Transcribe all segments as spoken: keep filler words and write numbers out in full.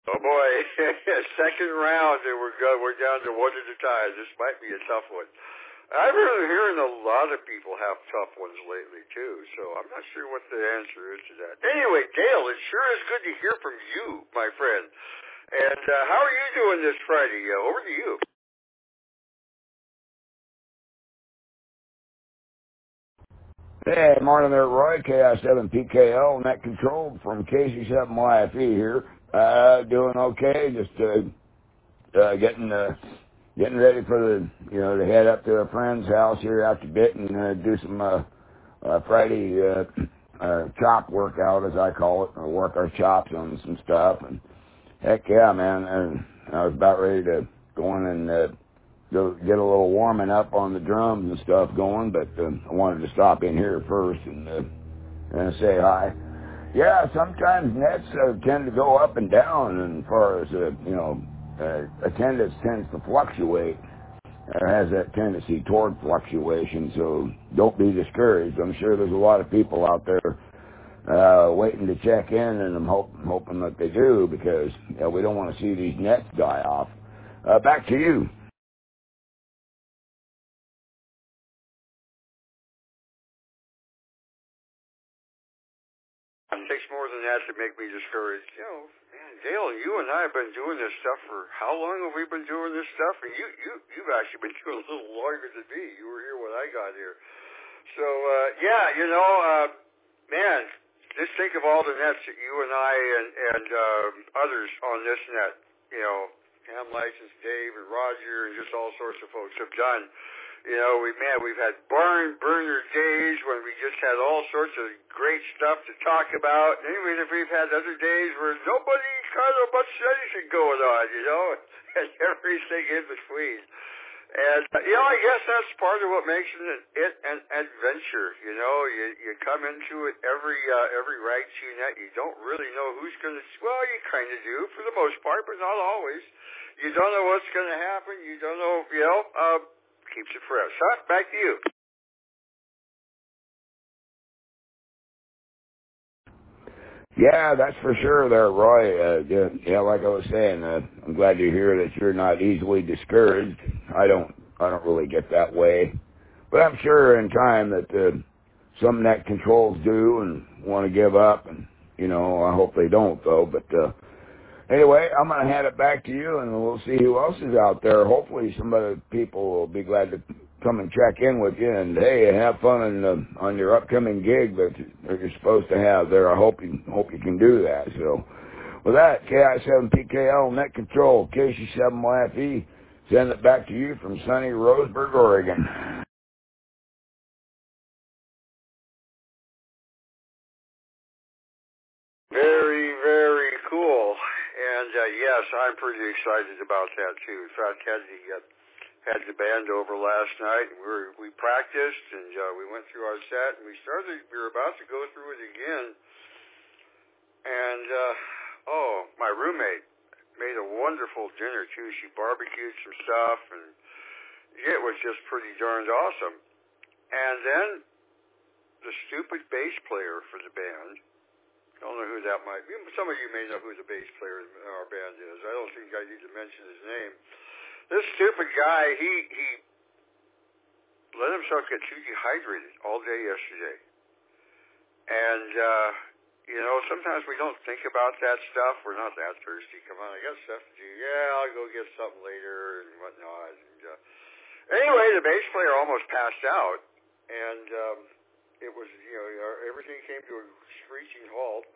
Oh boy, second round, and we're go, we're down to one at a time. This might be a tough one. I've been hearing a lot of people have tough ones lately too, so I'm not sure what the answer is to that. Anyway, Dale, it sure is good to hear from you, my friend. And uh, how are you doing this Friday? Uh, over to you. Hey, morning there, Roy. K I seven P K L, net control from K C seven Y F E here. Uh, doing okay. Just uh, uh, getting uh, getting ready for the you know to head up to a friend's house here after a bit and uh, do some uh, uh, Friday uh, uh, chop workout, as I call it, or work our chops on some stuff. And heck yeah, man! And I was about ready to go in and uh, go get a little warming up on the drums and stuff going, but uh, I wanted to stop in here first and uh, and say hi. Yeah, sometimes nets uh, tend to go up and down, and as far as uh, you know, uh, attendance tends to fluctuate, or has that tendency toward fluctuation. So don't be discouraged. I'm sure there's a lot of people out there uh, waiting to check in, and I'm hope, hoping that they do, because you know, we don't want to see these nets die off. Uh, back to you. It takes more than that to make me discouraged. You know, man, Dale, you and I have been doing this stuff for how long have we been doing this stuff? And you, you, you've actually been doing it a little longer than me. You were here when I got here. So, uh, yeah, you know, uh, man, just think of all the nets that you and I and, and um, others on this net, you know, Ham License, Dave and Roger and just all sorts of folks have done. You know, we man, we've had barn burner days when we just had all sorts of great stuff to talk about. And even if we've had other days where nobody kind of much anything going on, you know, and everything in between. And uh, you know, I guess that's part of what makes it, it an adventure. You know, you you come into it every uh, every right to net. You don't really know who's going to. Well, you kind of do for the most part, but not always. You don't know what's going to happen. You don't know, you know. Uh, keeps it fresh. Huh? Back to you. Yeah, that's for sure there, Roy. Uh, yeah, yeah, like I was saying, uh, I'm glad to hear that you're not easily discouraged. I don't, I don't really get that way. But I'm sure in time that uh, some net controls do and want to give up, and, you know, I hope they don't, though. But uh, anyway, I'm going to hand it back to you, and we'll see who else is out there. Hopefully some other people will be glad to come and check in with you, and hey, have fun on, uh, on your upcoming gig that you're supposed to have there. I hope you hope you can do that. So with that, K I seven P K L Net Control, K C seven Y F E, send it back to you from sunny Roseburg, Oregon. Very, very cool. And uh, yes, I'm pretty excited about that too. In fact, had the uh, had the band over last night, and we were, we practiced, and uh, we went through our set, and we started. We were about to go through it again, and uh, oh, my roommate made a wonderful dinner too. She barbecued some stuff, and it was just pretty darned awesome. And then the stupid bass player for the band. I don't know who that might be. Some of you may know who the bass player in our band is. I don't think I need to mention his name. This stupid guy, he he let himself get too dehydrated all day yesterday. And, uh, you know, sometimes we don't think about that stuff. We're not that thirsty. Come on, I got stuff to do. Yeah, I'll go get something later and whatnot. And, uh, anyway, the bass player almost passed out. And, um, it was, you know, everything came to a screeching halt.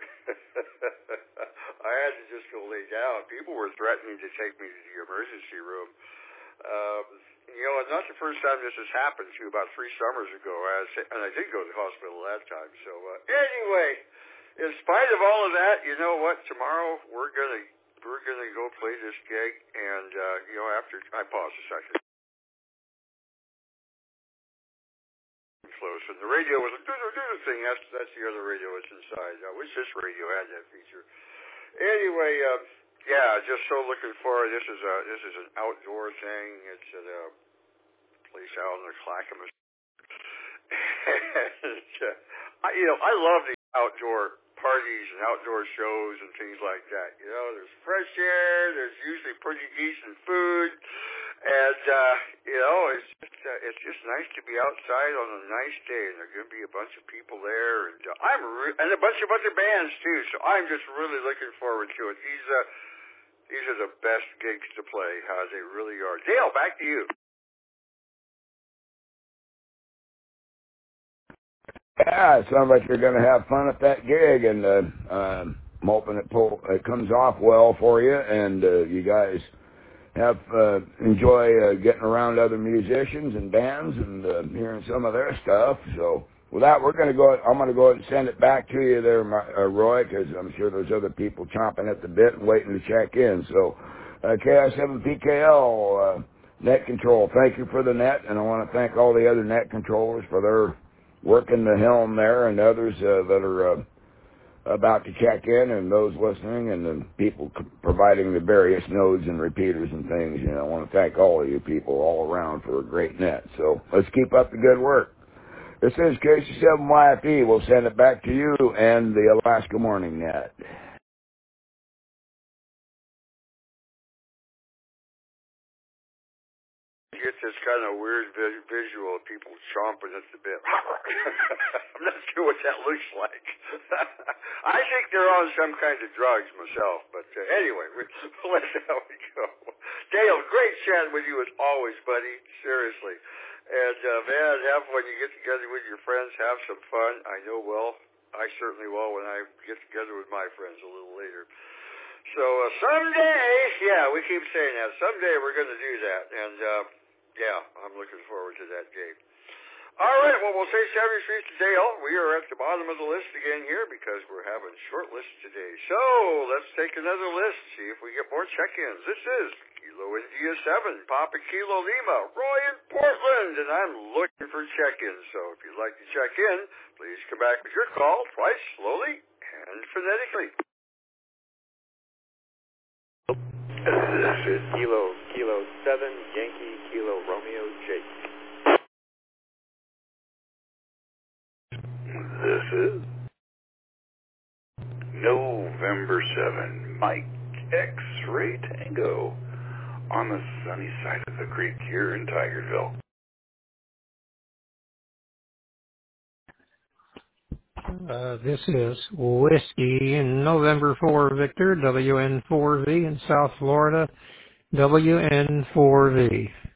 I had to just go lay down. People were threatening to take me to the emergency room. Um, you know, it's not the first time this has happened to. About three summers ago, and I did go to the hospital that time. So uh, anyway, in spite of all of that, you know what? Tomorrow we're gonna we're gonna go play this gig, and uh, you know, after I pause a second. Close, and the radio was a do-do-do thing. That's that's the other radio that's inside. I wish this radio had that feature. Anyway, uh, yeah, just so looking forward. This is a this is an outdoor thing. It's at a place out in the Clackamas. and, uh, I, you know, I love the outdoor parties and outdoor shows and things like that. You know, there's fresh air, there's usually pretty decent food, and uh, you know, it's just uh, it's just nice to be outside on a nice day, and there's going to be a bunch of people there, and uh, I'm re- and a bunch of other bands too. So I'm just really looking forward to it. These uh, these are the best gigs to play. How they really are. Dale, back to you. Yeah, it sounds like you're going to have fun at that gig, and uh, uh, I'm hoping it, pull, it comes off well for you, and uh, you guys have uh, enjoy uh, getting around other musicians and bands and uh, hearing some of their stuff. So with that, we're going to go. I'm going to go ahead and send it back to you there, uh, Roy, because I'm sure there's other people chomping at the bit and waiting to check in. So uh, K I seven P K L uh, net control. Thank you for the net, and I want to thank all the other net controllers for their working the helm there, and others uh, that are uh, about to check in, and those listening, and the people c- providing the various nodes and repeaters and things. You know, I want to thank all of you people all around for a great net. So let's keep up the good work. This is K C seven Y F E. We'll send it back to you and the Alaska Morning Net. You get this kind of weird vis- visual of people chomping at the bit. I'm not sure what that looks like. I think they're on some kind of drugs myself, but uh, anyway, we, let's see how we go. Dale, great chatting with you as always, buddy. Seriously. And, uh, man, have when you get together with your friends, have some fun. I know well. I certainly will when I get together with my friends a little later. So uh, someday, yeah, we keep saying that. Someday we're going to do that. And, uh, yeah, I'm looking forward to that day. All right, well, we'll say Savage Street to Dale. We are at the bottom of the list again here because we're having short lists today. So let's take another list, see if we get more check-ins. This is Kilo India seven, Papa Kilo Lima, Roy in Portland, and I'm looking for check-ins. So if you'd like to check in, please come back with your call twice, slowly and phonetically. This is Kilo, Kilo seven, Yankee, Kilo, Romeo, Jake. This is November seventh, Mike X-Ray Tango on the sunny side of the creek here in Tigerville. Uh, this is Whiskey in November four Victor, W N four V in South Florida, W N four V.